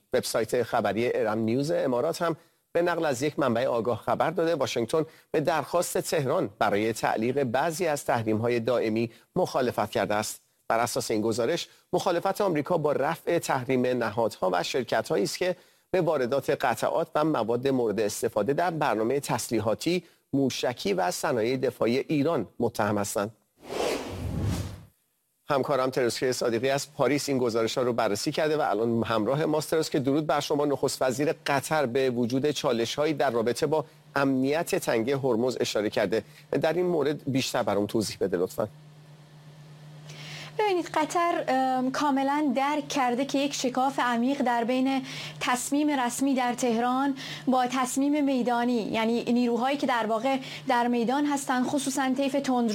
وبسایت خبری ارم نیوز امارات هم به نقل از یک منبع آگاه خبر داده واشنگتن به درخواست تهران برای تعلیق بعضی از تحریم‌های دائمی مخالفت کرده است. بر اساس این گزارش، مخالفت آمریکا با رفع تحریم نهادها و شرکت‌هایی است که به واردات قطعات و مواد مورد استفاده در برنامه تسلیحاتی، موشکی و صنایع دفاعی ایران متهم هستند. همکارم تروسکه صادقی از پاریس این گزارش‌ها رو بررسی کرده و الان همراه ماست. تروسکه، درود بر شما. نخست وزیر قطر به وجود چالش‌هایی در رابطه با امنیت تنگه هرمز اشاره کرده. در این مورد بیشتر برام توضیح بده لطفاً. ببینید، قطر کاملا درک کرده که یک شکاف عمیق در بین تصمیم رسمی در تهران با تصمیم میدانی، یعنی نیروهایی که در واقع در میدان هستند، خصوصا طیف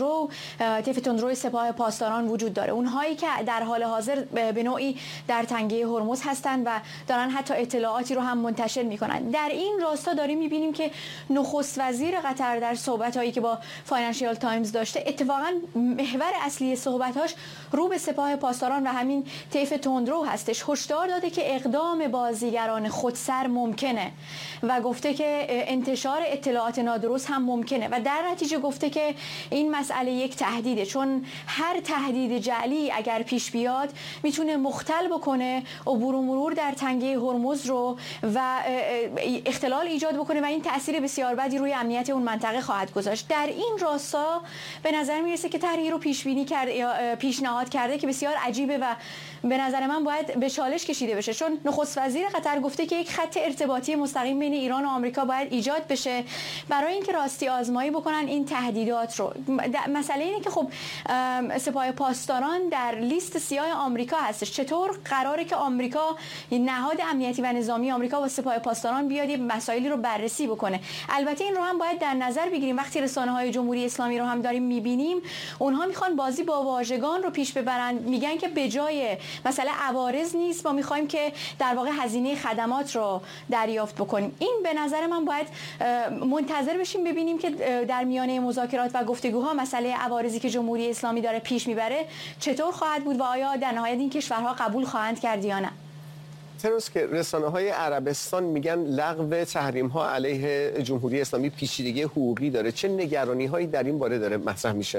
تندرو سپاه پاسداران وجود داره. اونهایی که در حال حاضر به نوعی در تنگه هرمز هستند و دارن حتی اطلاعاتی رو هم منتشر میکنن. در این راستا داریم میبینیم که نخست وزیر قطر در صحبت‌هایی که با فاینانشیال تایمز داشته، اتفاقا محور اصلی صحبت‌هاش رو به سپاه پاسداران و همین طیف تندرو هستش. هشدار داده که اقدام بازیگران خودسر ممکنه و گفته که انتشار اطلاعات نادرست هم ممکنه و در نتیجه گفته که این مسئله یک تهدیده، چون هر تهدید جعلی اگر پیش بیاد میتونه مختل بکنه عبور و مرور در تنگه هرمز رو و اختلال ایجاد بکنه و این تأثیر بسیار بدی روی امنیت اون منطقه خواهد گذاشت. در این راستا به نظر میرسه که طرحی رو پیش بینی کرده یا پیشنهاد کرده که بسیار عجیبه و به نظر من باید به چالش کشیده بشه، چون نخست وزیر قطر گفته که یک خط ارتباطی مستقیم بین ایران و آمریکا باید ایجاد بشه برای اینکه راستی آزمایی بکنن این تهدیدات رو. مسئله اینه که خب سپاه پاسداران در لیست سیاه آمریکا هستش. چطور قراره که آمریکا، نهاد امنیتی و نظامی آمریکا، با سپاه پاسداران بیاد یه مسائلی رو بررسی بکنه؟ البته این رو هم باید در نظر بگیریم وقتی رسانه‌های جمهوری اسلامی رو هم داریم می‌بینیم، اونها میخوان بازی با واژگان رو پیش ببرن. میگن که به جای مسئله عوارض نیست، ما میخوایم که در واقع هزینه خدمات رو دریافت بکنیم. این به نظر من باید منتظر بشیم ببینیم که در میانه مذاکرات و گفتگوها مسئله عوارضی که جمهوری اسلامی داره پیش میبره چطور خواهد بود و آیا در نهایت این کشورها قبول خواهند کرد یا نه. که رسانه‌های عربستان میگن لغو تحریم‌ها علیه جمهوری اسلامی پیچیدگی حقوقی داره. چه نگرانی‌هایی در این باره داره مطرح میشه؟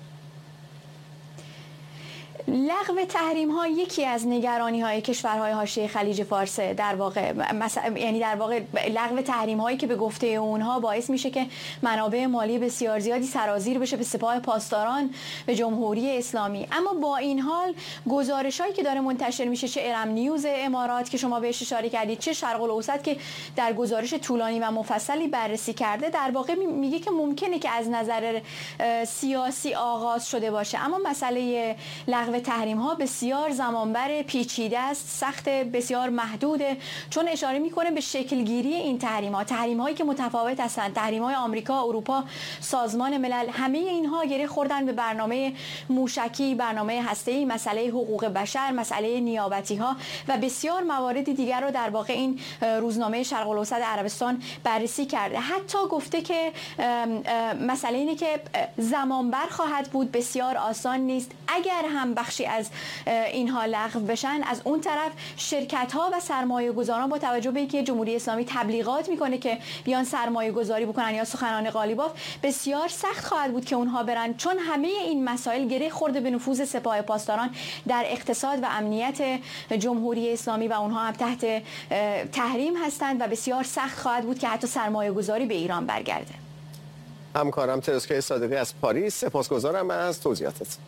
لغو تحریم ها یکی از نگرانی های کشورهای حاشیه خلیج فارس در واقع، یعنی در واقع لغو تحریم هایی که به گفته اونها باعث میشه که منابع مالی بسیار زیادی سرازیر بشه به سپاه پاسداران، به جمهوری اسلامی. اما با این حال گزارش هایی که داره منتشر میشه، چه ارم نیوز امارات که شما بهش اشاره کردید، چه شرق الاوسط که در گزارش طولانی و مفصلی بررسی کرده، در واقع میگه که ممکنه که از نظر سیاسی آغاز شده باشه، اما مسئله لغو تحریم ها بسیار زمانبر، پیچیده است، سخت، بسیار محدوده، چون اشاره میکنه به شکلگیری این تحریم هایی که متفاوت هستند. تحریم های آمریکا، اروپا، سازمان ملل، همه اینها گره خوردن به برنامه موشکی، برنامه هسته‌ای، مسئله حقوق بشر، مسئله نیابتی ها و بسیار موارد دیگر رو در واقع این روزنامه شرق الاوسط عربستان بررسی کرده. حتی گفته که مسئله اینه که زمانبر خواهد بود، بسیار آسان نیست. اگر هم بخشی از اینها لغو بشن، از اون طرف شرکت ها و سرمایه گذاران با توجه به اینکه جمهوری اسلامی تبلیغات میکنه که بیان سرمایه گذاری بکنن یا سخنان قالیباف، بسیار سخت خواهد بود که اونها برن، چون همه این مسائل گره خورده به نفوذ سپاه پاسداران در اقتصاد و امنیت جمهوری اسلامی و اونها هم تحت تحریم هستند و بسیار سخت خواهد بود که حتی سرمایه گذاری به ایران برگرده. همکارم تروسکه صادقی از پاریس، سپاسگزارم از توضیحاتت.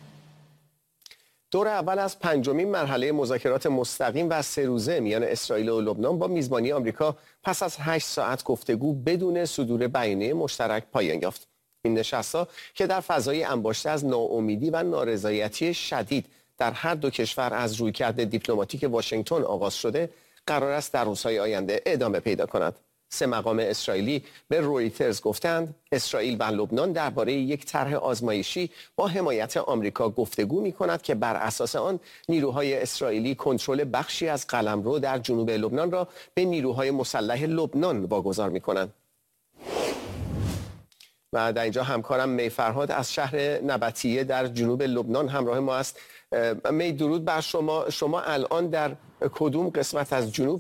دور اول از پنجمین مرحله مذاکرات مستقیم و 3 روزه میان اسرائیل و لبنان با میزبانی آمریکا پس از 8 ساعت گفتگو بدون صدور بیانیه مشترک پایان یافت. این نشست‌ها که در فضای انباشته از ناامیدی و نارضایتی شدید در هر دو کشور از رویکرد دیپلماتیک واشنگتن آغاز شده، قرار است در روزهای آینده ادامه پیدا کند. 3 مقام اسرائیلی به رویترز گفتند اسرائیل و لبنان درباره یک طرح آزمایشی با حمایت آمریکا گفتگو می‌کند که بر اساس آن نیروهای اسرائیلی کنترل بخشی از قلمرو در جنوب لبنان را به نیروهای مسلح لبنان واگذار می‌کنند. و در اینجا همکارم می فرهاد از شهر نبطیه در جنوب لبنان همراه ما است. می، درود بر شما. شما الان در کدوم قسمت از جنوب